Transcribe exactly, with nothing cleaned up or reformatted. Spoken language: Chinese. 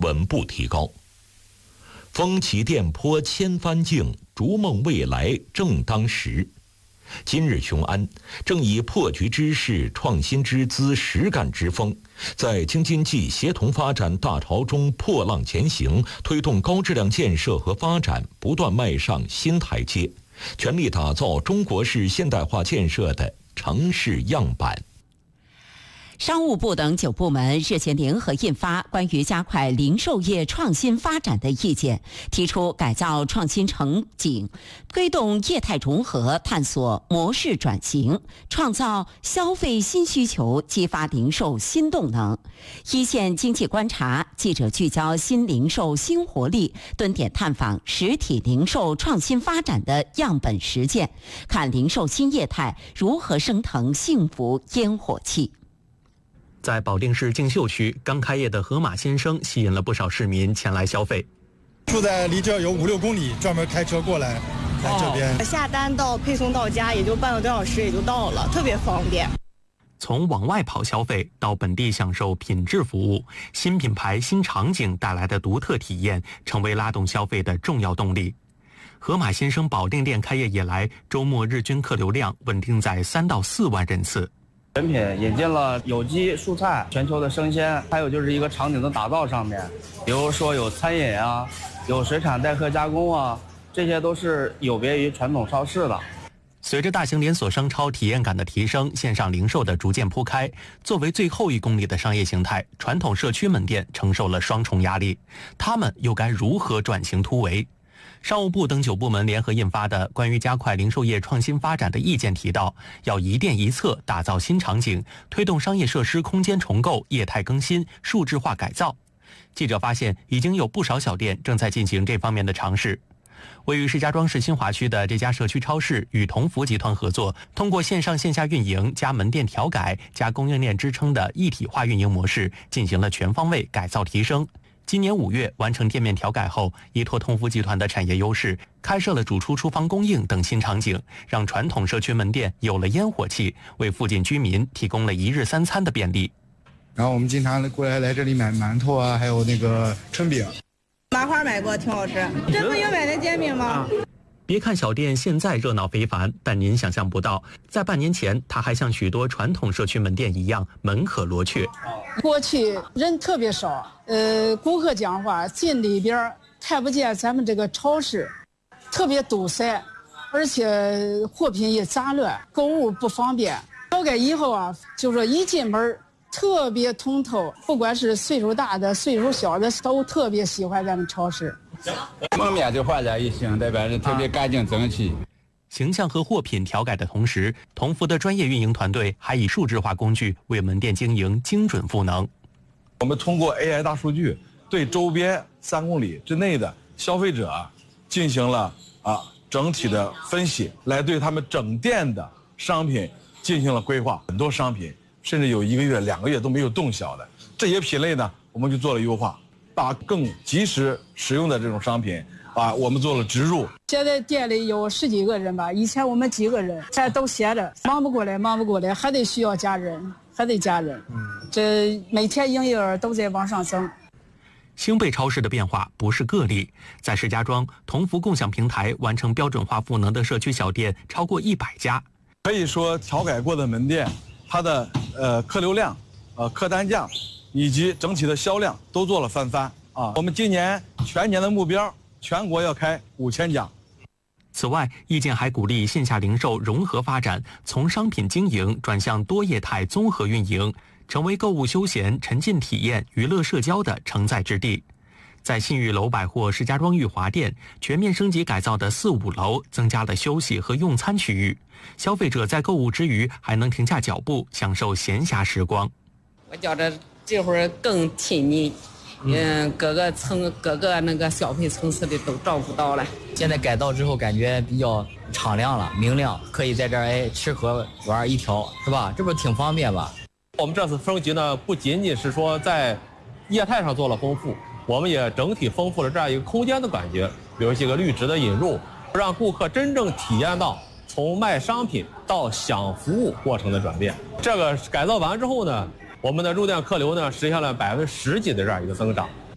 稳步提高。风起电波千帆竞，逐梦未来正当时。今日雄安正以破局之势、创新之姿、实干之风，在京津冀协同发展大潮中破浪前行，推动高质量建设和发展不断迈上新台阶，全力打造中国式现代化建设的城市样板。 商务部等九部门日前联合印发关于加快零售业创新发展的意见，提出改造创新场景，推动业态融合，探索模式转型，创造消费新需求，激发零售新动能。一线经济观察记者聚焦新零售新活力，蹲点探访实体零售创新发展的样本实践，看零售新业态如何升腾幸福烟火气。 在保定市竞秀区，刚开业的河马先生吸引了不少市民前来消费。 住在离这有五六公里，专门开车过来来这边。 哦、下单到配送到家也就半个多小时也就到了，特别方便。 从往外跑消费到本地享受品质服务，新品牌新场景带来的独特体验，成为拉动消费的重要动力。河马先生保定店开业以来，周末日均客流量稳定在三到四万人次。 选品引进了有机蔬菜、全球的生鲜，还有就是一个场景的打造上面，比如说有餐饮啊，有水产待客加工啊，这些都是有别于传统超市的。 随着大型连锁商超体验感的提升，线上零售的逐渐铺开，作为最后一公里的商业形态，传统社区门店承受了双重压力，他们又该如何转型突围？商务部等九部门联合印发的关于加快零售业创新发展的意见提到，要一店一策打造新场景，推动商业设施空间重构、业态更新、数字化改造。记者发现，已经有不少小店正在进行这方面的尝试。位于石家庄市新华区的这家社区超市与同福集团合作，通过线上线下运营加门店调改加供应链支撑的一体化运营模式，进行了全方位改造提升。今年五月完成店面调改后，依托同福集团的产业优势，开设了主厨厨房供应等新场景，让传统社区门店有了烟火气，为附近居民提供了一日三餐的便利。 然后我们经常过来来这里买馒头啊，还有那个春饼。 麻花买过，挺好吃。这不有买的煎饼吗？啊， 别看小店现在热闹非凡，但您想象不到，在半年前，它还像许多传统社区门店一样门可罗雀。 过去人特别少，呃，顾客讲话进里边看不见咱们这个超市，特别堵塞，而且货品也杂乱，购物不方便。调改以后啊，就说一进门特别通透，不管是岁数大的、岁数小的，都特别喜欢咱们超市。 门面就焕然一新，这边是特别干净整齐。 形象和货品调改的同时，同福的专业运营团队还以数字化工具为门店经营精准赋能。 我们通过 A I 大数据，对周边三公里之内的消费者进行了啊整体的分析，来对他们整店的商品进行了规划。很多商品甚至有一个月、两个月都没有动销的，这些品类呢，我们就做了优化，把更及时使用的这种商品啊，我们做了植入。 现在店里有十几个人吧，以前我们几个人，现在都闲着，忙不过来，忙不过来，还得需要加人，还得加人。嗯，这每天营业额都在往上增。 兴贝超市的变化不是个例，在石家庄，同福共享平台完成标准化赋能的社区小店超过一百家。 可以说，调改过的门店，它的呃客流量、呃客单价以及整体的销量都做了翻番啊。我们今年全年的目标，全国要开五千家。 此外，意见还鼓励线下零售融合发展，从商品经营转向多业态综合运营，成为购物休闲、沉浸体验、娱乐社交的承载之地。在信誉楼百货石家庄裕华店，全面升级改造的四五楼增加了休息和用餐区域，消费者在购物之余还能停下脚步，享受闲暇时光。 我觉着这会儿更亲密。嗯，各个层、各个那个消费层次的都照顾到了。 现在改造之后，感觉比较敞亮了、明亮，可以在这儿哎吃喝玩一条，是吧？这不是挺方便吧？ 我们这次升级呢，不仅仅是说在业态上做了丰富，我们也整体丰富了这样一个空间的感觉，比如这个绿植的引入，让顾客真正体验到从卖商品到享服务过程的转变。这个改造完之后呢，我们的入店客流呢实现了百分之十几的这样一个增长。